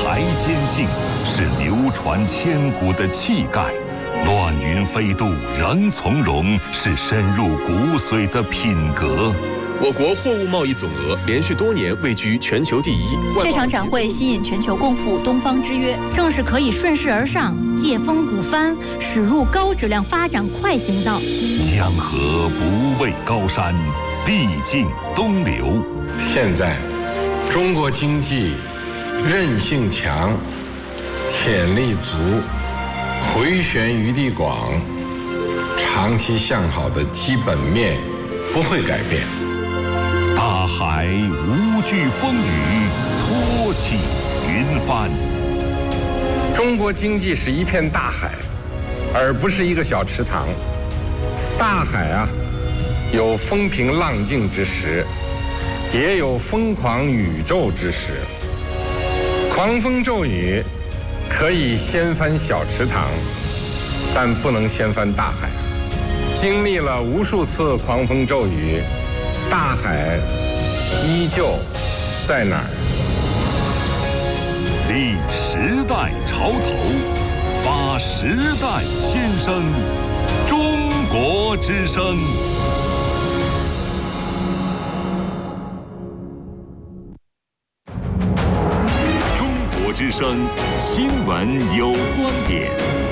台监境，是流传千古的气概；乱云飞渡仍从容，是深入骨髓的品格。 我国货物贸易总额连续多年位居全球第一。 这场展会吸引全球共赴东方之约， 正是可以顺势而上，借风鼓帆，驶入高质量发展快行道。 江河不畏高山，必经东流。 现在，中国经济韧性强，潜力足，回旋余地广，长期向好的基本面不会改变。 大海无惧风雨，托起云帆。 中国经济是一片大海，而不是一个小池塘。大海啊，有风平浪静之时，也有疯狂宇宙之时。狂风骤雨可以掀翻小池塘，但不能掀翻大海。经历了无数次狂风骤雨，大海依旧在哪儿？ 立时代潮头，发时代新声，中国之声。中国之声新闻有观点。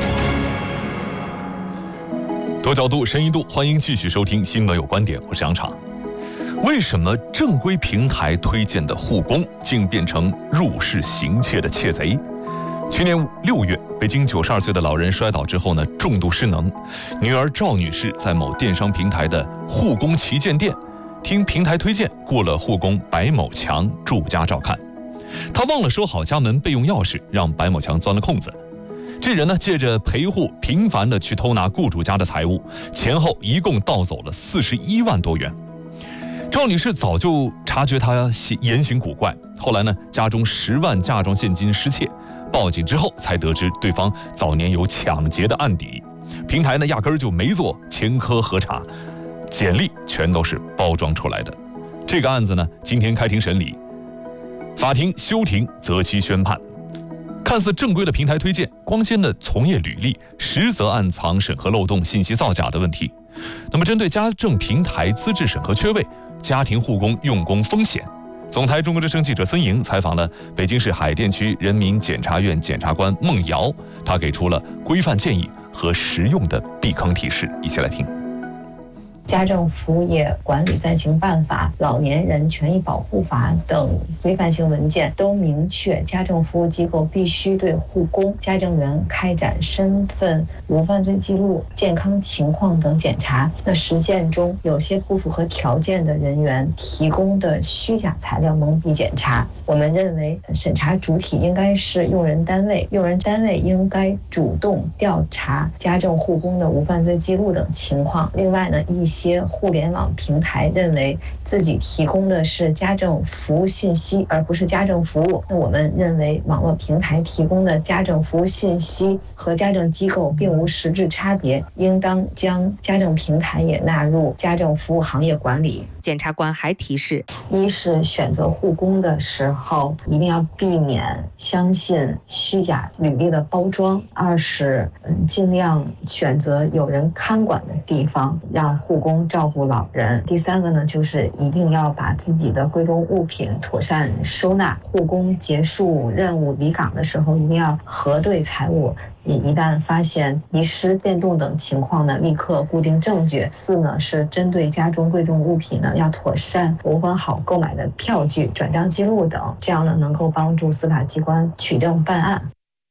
多角度、深一度，欢迎继续收听《新闻有观点》，我是杨昶。为什么正规平台推荐的护工竟变成入室行窃的窃贼？去年6月，北京92岁的老人摔倒之后呢，重度失能。女儿赵女士在某电商平台的护工旗舰店，听平台推荐雇了护工白某强住家照看。她忘了收好家门备用钥匙，让白某强钻了空子。这人呢，借着陪护频繁地去偷拿雇主家的财物，前后一共盗走了41万多元。赵女士早就察觉他言行古怪，后来呢，家中10万嫁妆现金失窃，报警之后才得知对方早年有抢劫的案底。平台呢，压根儿就没做前科核查，简历全都是包装出来的。这个案子呢，今天开庭审理，法庭休庭择期宣判。看似正规的平台推荐，光鲜的从业履历，实则暗藏审核漏洞、信息造假的问题。那么，针对家政平台资质审核缺位、家庭护工用工风险，总台中国之声记者孙莹采访了北京市海淀区人民检察院检察官孟瑶，他给出了规范建议和实用的避坑提示，一起来听。 家政服务业管理暂行办法、老年人权益保护法等规范性文件都明确，家政服务机构必须对护工、家政员开展身份、无犯罪记录、健康情况等检查。那实践中，有些不符合条件的人员提供的虚假材料蒙蔽检查。我们认为，审查主体应该是用人单位，用人单位应该主动调查家政护工的无犯罪记录等情况。另外呢，一些互联网平台认为自己提供的是家政服务信息，而不是家政服务。那我们认为，网络平台提供的家政服务信息和家政机构并无实质差别，应当将家政平台也纳入家政服务行业管理。 检察官还提示： 一是选择护工的时候一定要避免相信虚假履历的包装；二是尽量选择有人看管的地方，让护工照顾老人。第三个呢，就是一定要把自己的贵重物品妥善收纳。护工结束任务离岗的时候，一定要核对财物。一旦发现遗失、变动等情况呢，立刻固定证据。四呢，是针对家中贵重物品呢，要妥善保管好购买的票据、转账记录等，这样呢，能够帮助司法机关取证办案。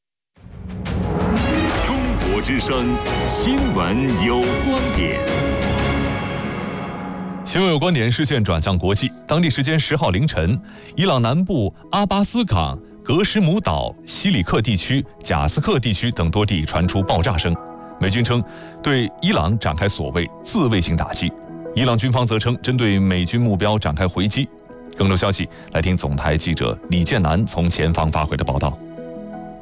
中国之声新闻有观点。 新闻有观点，视线转向国际。当地时间10号凌晨，伊朗南部阿巴斯港、格什姆岛、西里克地区、贾斯克地区等多地传出爆炸声。美军称对伊朗展开所谓自卫性打击，伊朗军方则称针对美军目标展开回击。更多消息，来听总台记者李建南从前方发回的报道。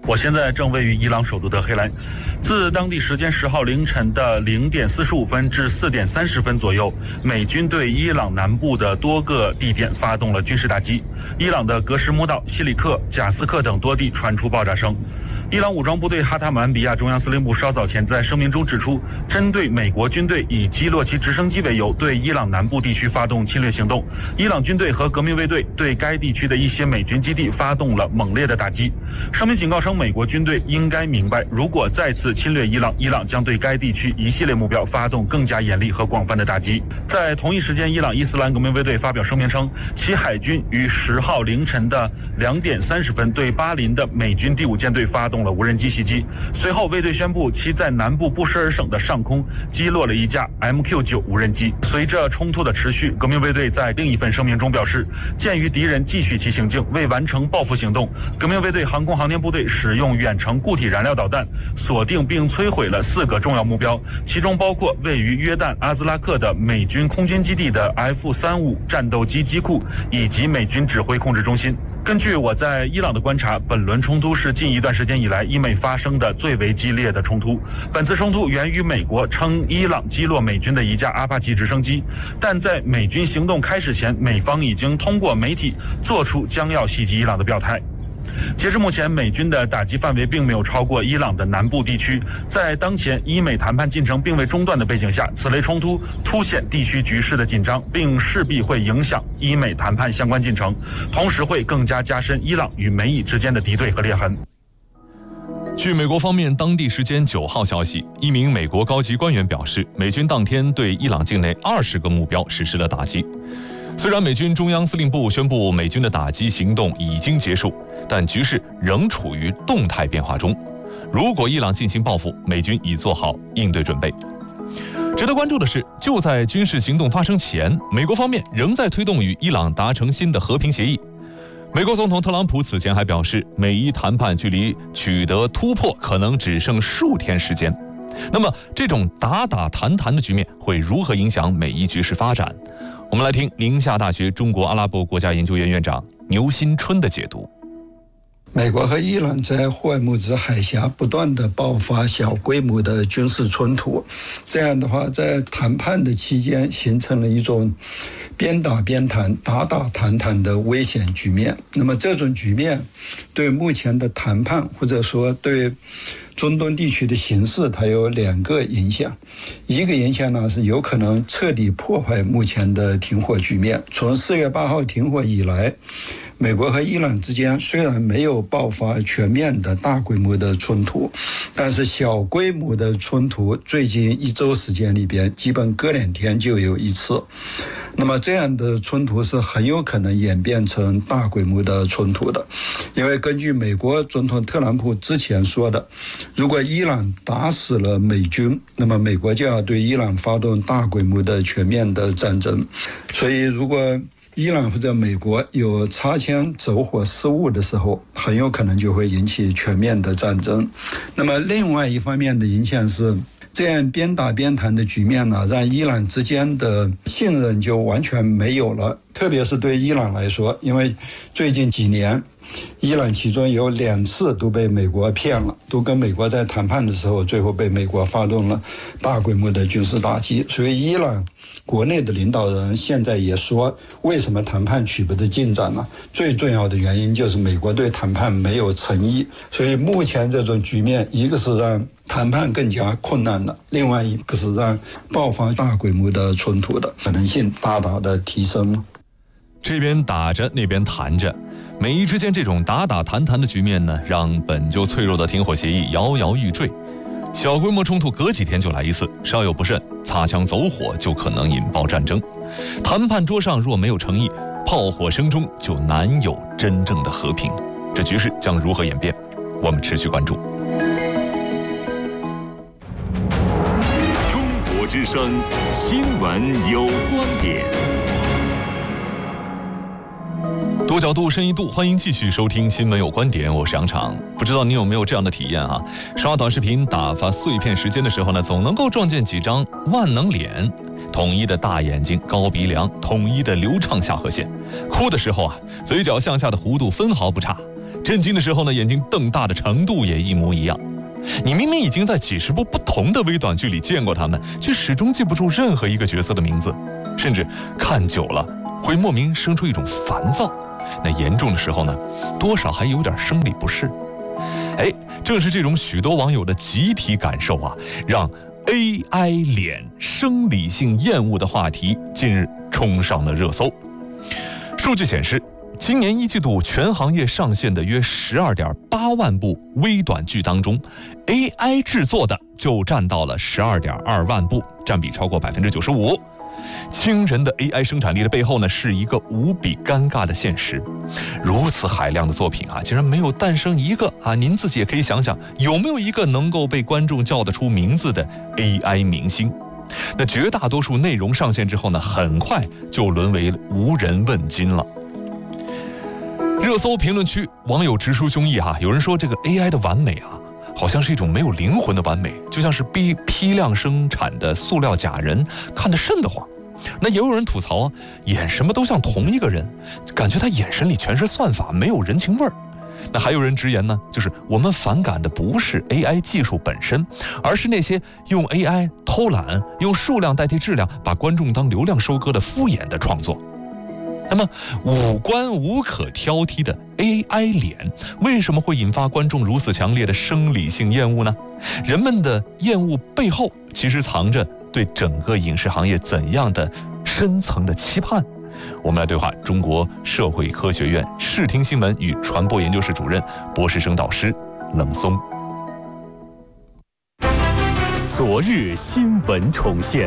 我现在正位于伊朗首都德黑兰。自当地时间10号凌晨的0点45分至4点30分左右，美军对伊朗南部的多个地点发动了军事打击。伊朗的格什木道、西里克、贾斯克等多地传出爆炸声。伊朗武装部队哈塔姆安比亚中央司令部稍早前在声明中指出，针对美国军队以击落其直升机为由，对伊朗南部地区发动侵略行动。伊朗军队和革命卫队对该地区的一些美军基地发动了猛烈的打击。声明警告称，美国军队应该明白，如果再次侵略伊朗，伊朗将对该地区一系列目标发动更加严厉和广泛的打击。在同一时间，伊朗伊斯兰革命卫队发表声明称，其海军于10号凌晨的2点30分对巴林的美军第5舰队发动了无人机袭击。随后，卫队宣布其在南部布什尔省的上空击落了一架 MQ-9 无人机。随着冲突的持续，革命卫队在另一份声明中表示，鉴于敌人继续其行径，为完成报复行动，革命卫队航空航天部队使用远程固体燃料导弹锁定并摧毁了4个重要目标，其中包括位于约旦阿兹拉克的美军空军基地的 F-35战斗机机库以及美军指挥控制中心。根据我在伊朗的观察，本轮冲突是近一段时间以来伊美发生的最为激烈的冲突。本次冲突源于美国称伊朗击落美军的一架阿帕奇直升机，但在美军行动开始前，美方已经通过媒体做出将要袭击伊朗的表态。截至目前，美军的打击范围并没有超过伊朗的南部地区。在当前伊美谈判进程并未中断的背景下，此类冲突凸显地区局势的紧张，并势必会影响伊美谈判相关进程，同时会更加加深伊朗与美以之间的敌对和裂痕。 据美国方面当地时间9号消息，一名美国高级官员表示，美军当天对伊朗境内20个目标实施了打击。虽然美军中央司令部宣布美军的打击行动已经结束，但局势仍处于动态变化中。如果伊朗进行报复，美军已做好应对准备。值得关注的是，就在军事行动发生前，美国方面仍在推动与伊朗达成新的和平协议。美国总统特朗普此前还表示，美伊谈判距离取得突破可能只剩数天时间。那么，这种打打谈谈的局面会如何影响美伊局势发展？我们来听宁夏大学中国阿拉伯国家研究院院长牛新春的解读。 美国和伊朗在霍尔木兹海峡不断的爆发小规模的军事冲突，这样的话，在谈判的期间形成了一种边打边谈、打打谈谈的危险局面。那么这种局面对目前的谈判，或者说对中东地区的形势，它有2个影响。一个影响呢，是有可能彻底破坏目前的停火局面。从4月8号停火以来，美国和伊朗之间虽然没有爆发全面的大规模的冲突，但是小规模的冲突最近1周时间里边，基本隔2天就有1次。那么这样的冲突是很有可能演变成大规模的冲突的，因为根据美国总统特朗普之前说的，如果伊朗打死了美军，那么美国就要对伊朗发动大规模的全面的战争。所以如果伊朗或者美国有擦枪走火失误的时候，很有可能就会引起全面的战争。那么另外一方面的影响是，这样边打边谈的局面呢，让伊朗之间的信任就完全没有了。特别是对伊朗来说，因为最近几年伊朗其中有2次都被美国骗了，都跟美国在谈判的时候，最后被美国发动了大规模的军事打击。所以伊朗国内的领导人现在也说，为什么谈判取不得进展呢？最重要的原因就是美国对谈判没有诚意。所以目前这种局面，一个是让谈判更加困难了，另外一个是让爆发大规模的冲突的可能性大大的提升了。 这边打着，那边谈着，美伊之间这种打打谈谈的局面呢，让本就脆弱的停火协议摇摇欲坠。小规模冲突隔几天就来1次，稍有不慎，擦枪走火就可能引爆战争。谈判桌上若没有诚意，炮火声中就难有真正的和平。这局势将如何演变？我们持续关注。 中国之声，新闻有观点。 多角度、深一度，欢迎继续收听《新闻有观点》，我是杨昶。不知道你有没有这样的体验啊？刷短视频打发碎片时间的时候呢，总能够撞见几张万能脸，统一的大眼睛、高鼻梁，统一的流畅下颌线。哭的时候啊，嘴角向下的弧度分毫不差。 震惊的时候呢，眼睛瞪大的程度也一模一样。你明明已经在几十部不同的微短剧里见过他们，却始终记不住任何一个角色的名字，甚至看久了会莫名生出一种烦躁。那严重的时候呢，多少还有点生理不适。正是这种许多网友的集体感受啊，让 AI 脸生理性厌恶的话题近日冲上了热搜。数据显示，今年一季度全行业上线的约12.8万部微短剧当中， AI 制作的就占到了12.2万部，占比超过95%。惊人的 AI 生产力的背后呢，是一个无比尴尬的现实。如此海量的作品啊，竟然没有诞生一个您自己也可以想想，有没有一个能够被观众叫得出名字的 AI 明星？那绝大多数内容上线之后呢，很快就沦为无人问津了。热搜评论区网友直抒胸臆有人说这个 AI 的完美好像是一种没有灵魂的完美，就像是批量生产的塑料假人，看得瘆得慌。那也有人吐槽演什么都像同一个人，感觉他眼神里全是算法，没有人情味儿。那还有人直言呢，就是我们反感的不是 AI 技术本身，而是那些用 AI 偷懒，用数量代替质量，把观众当流量收割的敷衍的创作。那么五官无可挑剔的 AI 脸为什么会引发观众如此强烈的生理性厌恶呢？人们的厌恶背后其实藏着对整个影视行业怎样的深层的期盼？我们来对话中国社会科学院视听新闻与传播研究室主任、博士生导师冷松。 昨日新闻重现。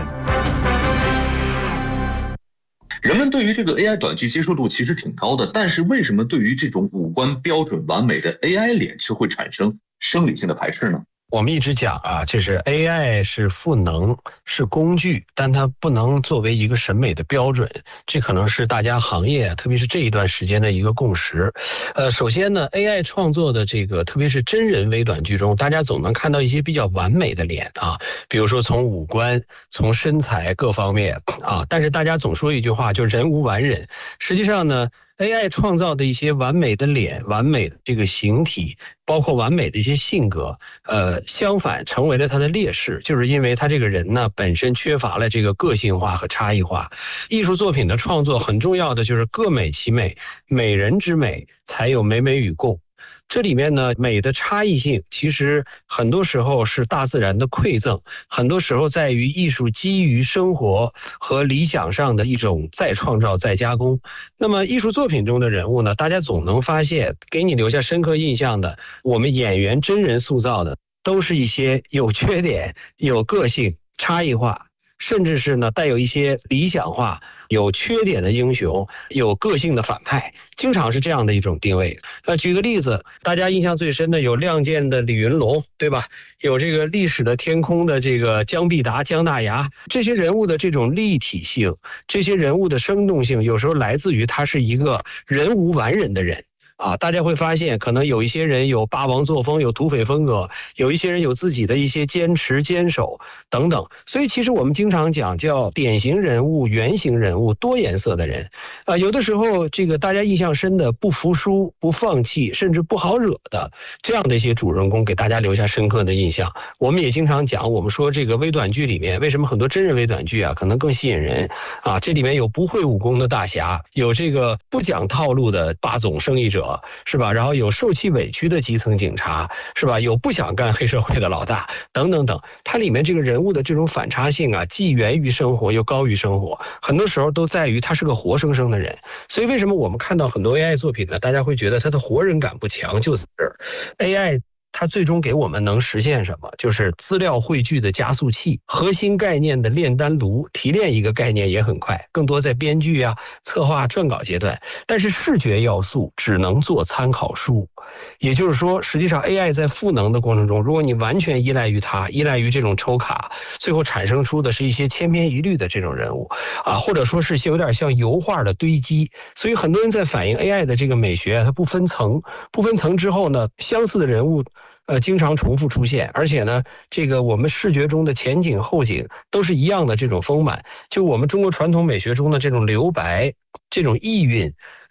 人们对于这个 AI 短剧接受度其实挺高的，但是为什么对于这种五官标准完美的 AI 脸却会产生生理性的排斥呢？ 我们一直讲就是 AI 是赋能，是工具，但它不能作为一个审美的标准，这可能是大家行业特别是这一段时间的一个共识。首先呢 AI 创作的这个特别是真人微短剧中，大家总能看到一些比较完美的脸比如说从五官、从身材各方面但是大家总说一句话，就人无完人。实际上呢AI 创造的一些完美的脸、完美的这个形体，包括完美的一些性格，相反成为了他的劣势，就是因为他这个人呢本身缺乏了这个个性化和差异化。艺术作品的创作很重要的就是各美其美，美人之美才有美美与共。这里面呢，美的差异性其实很多时候是大自然的馈赠，很多时候在于艺术基于生活和理想上的一种再创造、再加工。那么艺术作品中的人物呢，大家总能发现给你留下深刻印象的，我们演员真人塑造的，都是一些有缺点、有个性、差异化，甚至是呢带有一些理想化、有缺点的英雄，有个性的反派，经常是这样的一种定位。举个例子，大家印象最深的有《亮剑》的李云龙，对吧？有这个《历史的天空》的这个姜必达、姜大牙，这些人物的这种立体性，这些人物的生动性，有时候来自于他是一个人无完人的人。大家会发现可能有一些人有霸王作风，有土匪风格，有一些人有自己的一些坚持坚守等等。所以其实我们经常讲叫典型人物、原型人物、多颜色的人有的时候这个大家印象深的不服输、不放弃，甚至不好惹的这样的一些主人公，给大家留下深刻的印象。我们也经常讲，我们说这个微短剧里面为什么很多真人微短剧可能更吸引人这里面有不会武功的大侠，有这个不讲套路的霸总生意者，是吧？然后有受气委屈的基层警察，是吧？有不想干黑社会的老大，等等等。它里面这个人物的这种反差性既源于生活又高于生活，很多时候都在于他是个活生生的人。所以为什么我们看到很多 AI 作品呢？大家会觉得它的活人感不强，就在这儿。AI它最终给我们能实现什么？就是资料汇聚的加速器，核心概念的炼丹炉，提炼一个概念也很快，更多在编剧策划、撰稿阶段。但是视觉要素只能做参考书，也就是说，实际上 AI 在赋能的过程中，如果你完全依赖于它，依赖于这种抽卡，最后产生出的是一些千篇一律的这种人物或者说是有点像油画的堆积。所以很多人在反映 AI 的这个美学它不分层，不分层之后呢，相似的人物经常重复出现，而且呢，这个我们视觉中的前景后景都是一样的这种丰满。就我们中国传统美学中的这种留白、这种意蕴、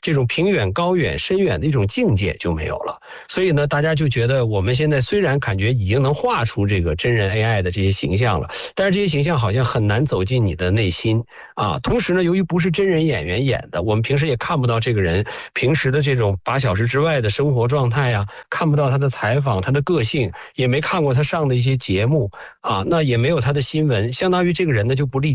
这种平远、高远、深远的一种境界就没有了。所以呢，大家就觉得我们现在虽然感觉已经能画出这个真人 AI 的这些形象了，但是这些形象好像很难走进你的内心啊。同时呢，由于不是真人演员演的，我们平时也看不到这个人平时的这种8小时之外的生活状态呀，看不到他的采访、他的个性，也没看过他上的一些节目啊，那也没有他的新闻，相当于这个人呢就不立